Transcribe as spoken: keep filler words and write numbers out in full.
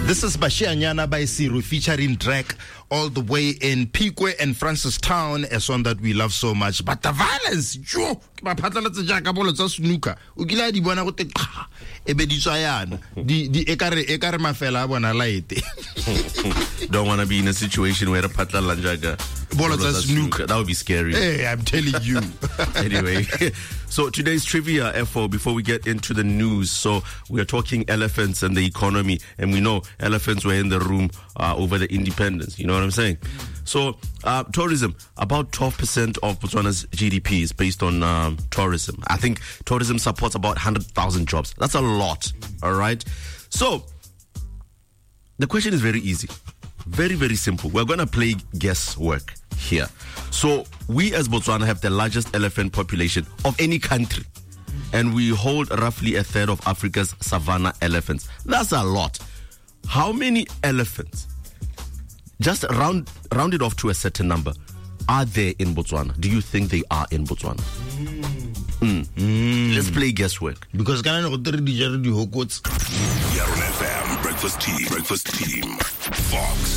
This is Bashianyana by Siru featuring Drake all the way in Pique and Francistown, a song that we love so much. But the violence, jo, ba phatlalatsa jaaka bolo tsa snooker. O kila di bona go te e be di tsayana. Di di ekare ekare mafela a bona light. Don't want to be in a situation where a phatlalatsa jaaka bolo tsa snooker. That would be scary. Hey, I'm telling you. Anyway, so today's trivia, F O, before we get into the news. So we are talking elephants and the economy, and we know elephants were in the room uh, over the independence. You know what I'm saying? So uh, tourism, about twelve percent of Botswana's G D P is based on um, tourism. I think tourism supports about one hundred thousand jobs. That's a lot, all right? So the question is very easy. Very, very simple. We're going to play guesswork here. So we as Botswana have the largest elephant population of any country, and we hold roughly a third of Africa's savanna elephants. That's a lot. How many elephants, just round round it off to a certain number, are there in Botswana? Do you think they are in Botswana? Mm. Mm. Let's play guesswork. Because can I not tell you the Hokots? Yaron F M, breakfast team, breakfast team, Fox.